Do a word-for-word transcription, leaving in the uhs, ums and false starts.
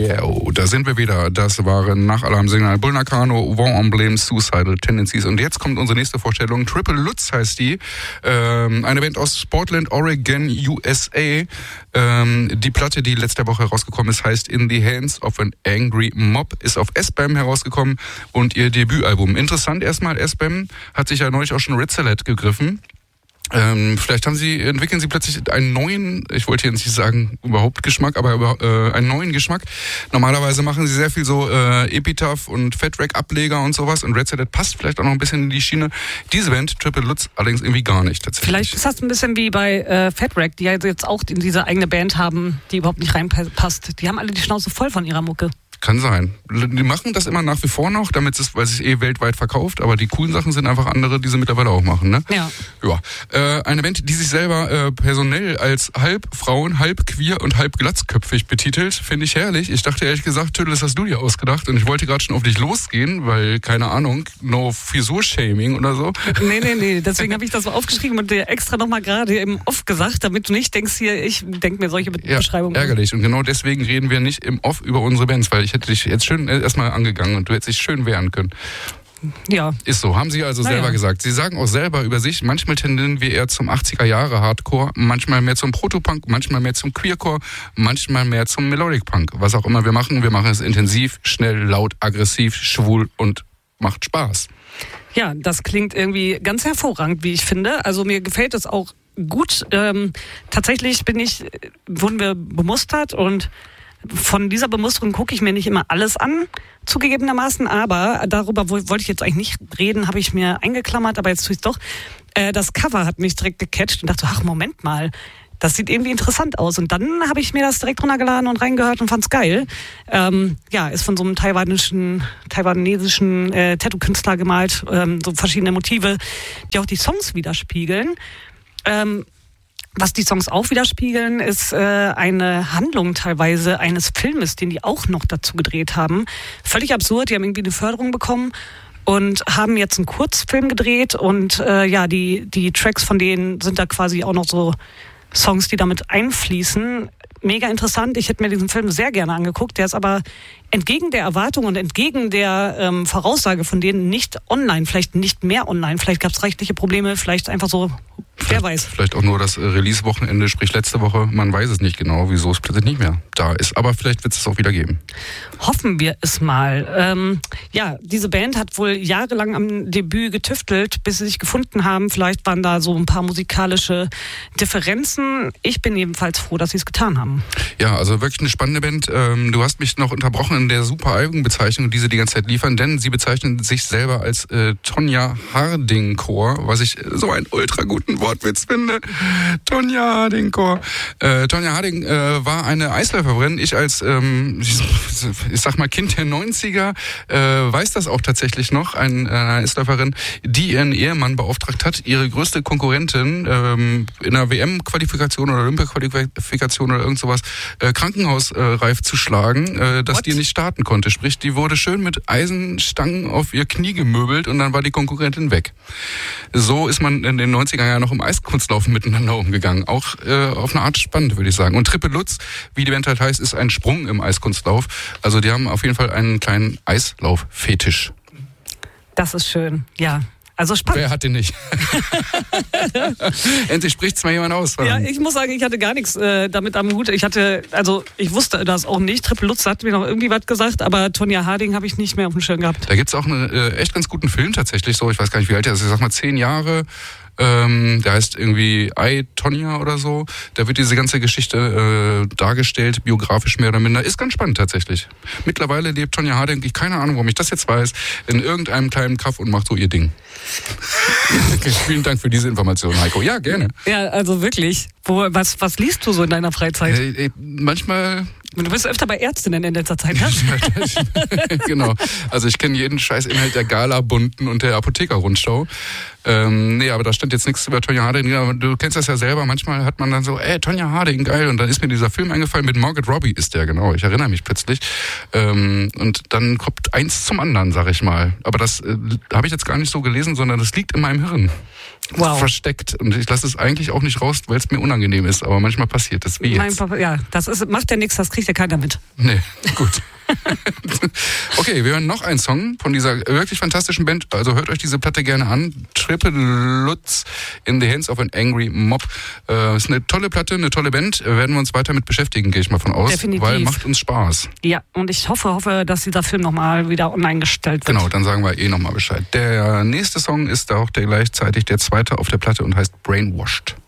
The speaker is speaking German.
Yeah, oh, da sind wir wieder. Das waren nach Alarmsignal Bull Nakano, Vent Emblem, Suicidal Tendencies. Und jetzt kommt unsere nächste Vorstellung. Triple Lutz heißt die. Ähm, eine Band aus Portland, Oregon, U S A. Ähm, die Platte, die letzte Woche herausgekommen ist, heißt In the Hands of an Angry Mob, ist auf S B A M herausgekommen und ihr Debütalbum. Interessant erstmal, S B A M hat sich ja neulich auch schon Red Salad gegriffen. Ähm, vielleicht haben sie, entwickeln sie plötzlich einen neuen, ich wollte jetzt nicht sagen überhaupt Geschmack, aber äh, einen neuen Geschmack. Normalerweise machen sie sehr viel so äh, Epitaph und Fat-Wreck-Ableger und sowas und Red Salad passt vielleicht auch noch ein bisschen in die Schiene. Diese Band, Triple Lutz, allerdings irgendwie gar nicht tatsächlich. Vielleicht ist das ein bisschen wie bei äh, Fat-Wreck, die ja jetzt auch in diese eigene Band haben, die überhaupt nicht reinpasst. Die haben alle die Schnauze voll von ihrer Mucke. Kann sein. Die machen das immer nach wie vor noch, damit es, weil es sich eh weltweit verkauft, aber die coolen Sachen sind einfach andere, die sie mittlerweile auch machen, ne? Ja. Ja. Äh, eine Band, die sich selber äh, personell als halb Frauen, halb queer und halb glatzköpfig betitelt, finde ich herrlich. Ich dachte ehrlich gesagt, Tüdel, das hast du dir ausgedacht und ich wollte gerade schon auf dich losgehen, weil, keine Ahnung, no Frisur-Shaming oder so. Nee, nee, nee, deswegen habe ich das so aufgeschrieben und dir extra nochmal gerade im Off gesagt, damit du nicht denkst hier, ich denke mir solche Be- ja, Beschreibungen. Ärgerlich. Und genau deswegen reden wir nicht im Off über unsere Bands, weil ich hätte dich jetzt schön erstmal angegangen und du hättest dich schön wehren können. Ja. Ist so, haben sie also naja. selber gesagt. Sie sagen auch selber über sich, manchmal tendieren wir eher zum achtziger Jahre Hardcore, manchmal mehr zum Protopunk, manchmal mehr zum Queercore, manchmal mehr zum Melodic Punk. Was auch immer wir machen, wir machen es intensiv, schnell, laut, aggressiv, schwul und macht Spaß. Ja, das klingt irgendwie ganz hervorragend, wie ich finde. Also mir gefällt es auch gut. Ähm, tatsächlich bin ich, wurden wir bemustert und von dieser Bemusterung gucke ich mir nicht immer alles an, zugegebenermaßen, aber darüber wollte ich jetzt eigentlich nicht reden, habe ich mir eingeklammert, aber jetzt tue ich es doch. Äh, das Cover hat mich direkt gecatcht und dachte, ach Moment mal, das sieht irgendwie interessant aus. Und dann habe ich mir das direkt runtergeladen und reingehört und fand's geil. Ähm, ja, ist von so einem taiwanischen, taiwanesischen äh, Tattoo-Künstler gemalt, ähm, so verschiedene Motive, die auch die Songs widerspiegeln. Ähm, Was die Songs auch widerspiegeln, ist äh, eine Handlung teilweise eines Filmes, den die auch noch dazu gedreht haben. Völlig absurd, die haben irgendwie eine Förderung bekommen und haben jetzt einen Kurzfilm gedreht und äh, ja, die, die Tracks von denen sind da quasi auch noch so Songs, die damit einfließen. Mega interessant, ich hätte mir diesen Film sehr gerne angeguckt, der ist aber entgegen der Erwartung und entgegen der ähm, Voraussage von denen nicht online, vielleicht nicht mehr online, vielleicht gab es rechtliche Probleme, vielleicht einfach so, wer weiß. Vielleicht auch nur das äh, Release-Wochenende, sprich letzte Woche, man weiß es nicht genau, wieso es plötzlich nicht mehr da ist, aber vielleicht wird es auch wieder geben. Hoffen wir es mal. Ähm, ja, diese Band hat wohl jahrelang am Debüt getüftelt, bis sie sich gefunden haben, vielleicht waren da so ein paar musikalische Differenzen. Ich bin jedenfalls froh, dass sie es getan haben. Ja, also wirklich eine spannende Band. Ähm, du hast mich noch unterbrochen in der super Albumbezeichnung, die sie die ganze Zeit liefern, denn sie bezeichnen sich selber als äh, Tonya Harding Core, was ich so einen ultra guten Wortwitz finde. Tonya Harding Core. Äh, Tonya Harding äh, war eine Eisläuferin. Ich als, ähm, ich, ich sag mal, Kind der neunziger äh, weiß das auch tatsächlich noch. Ein, eine Eisläuferin, die ihren Ehemann beauftragt hat, ihre größte Konkurrentin ähm, in einer W M-Qualifikation oder Olympia-Qualifikation oder irgend sowas äh, krankenhausreif zu schlagen, äh, dass What? die nicht starten konnte. Sprich, die wurde schön mit Eisenstangen auf ihr Knie gemöbelt und dann war die Konkurrentin weg. So ist man in den neunziger Jahren noch im Eiskunstlaufen miteinander umgegangen. Auch äh, auf eine Art spannend, würde ich sagen. Und Triple Lutz, wie die Band halt heißt, ist ein Sprung im Eiskunstlauf. Also die haben auf jeden Fall einen kleinen Eislauf-Fetisch. Das ist schön, ja. Also spannend. Wer hat den nicht? Endlich spricht's mal jemand aus. Ja, ich muss sagen, ich hatte gar nichts äh, damit am Hut. Ich hatte, also ich wusste das auch nicht. Triple Lutz hat mir noch irgendwie was gesagt, aber Tonya Harding habe ich nicht mehr auf dem Schirm gehabt. Da gibt's auch einen äh, echt ganz guten Film tatsächlich. So, ich weiß gar nicht, wie alt er ist. Ich sag mal zehn Jahre. Ähm, der heißt irgendwie I, Tonya oder so. Da wird diese ganze Geschichte äh, dargestellt, biografisch mehr oder minder. Ist ganz spannend tatsächlich. Mittlerweile lebt Tonya Harding, ich keine Ahnung, warum ich das jetzt weiß, in irgendeinem kleinen Kaff und macht so ihr Ding. Okay, vielen Dank für diese Information, Heiko. Ja, gerne. Ja, also wirklich. Wo, was, was liest du so in deiner Freizeit? Äh, äh, manchmal... Du bist öfter bei Ärztinnen in letzter Zeit, ne? Genau. Also ich kenne jeden Scheißinhalt der Gala-Bunten und der Apotheker-Rundschau. Ähm, nee, aber da stand jetzt nichts über Tonya Harding. Ja, du kennst das ja selber, manchmal hat man dann so, ey, Tonya Harding, geil. Und dann ist mir dieser Film eingefallen, mit Margot Robbie ist der, genau. Ich erinnere mich plötzlich. Ähm, und dann kommt eins zum anderen, sag ich mal. Aber das äh, habe ich jetzt gar nicht so gelesen, sondern das liegt in meinem Hirn. Wow. Versteckt. Und ich lasse es eigentlich auch nicht raus, weil es mir unangenehm ist. Aber manchmal passiert das, wie jetzt. Mein Papa, ja, das ist, macht ja nichts, das kriegt ja keiner mit. Nee, gut. Okay, wir hören noch einen Song von dieser wirklich fantastischen Band. Also hört euch diese Platte gerne an. Triple Lutz in the Hands of an Angry Mob. Äh, ist eine tolle Platte, eine tolle Band. Äh, werden wir uns weiter mit beschäftigen, gehe ich mal von aus. Definitiv. Weil macht uns Spaß. Ja, und ich hoffe, hoffe, dass dieser Film nochmal wieder online gestellt wird. Genau, dann sagen wir eh nochmal Bescheid. Der nächste Song ist auch der gleichzeitig der zweite auf der Platte und heißt Brainwashed.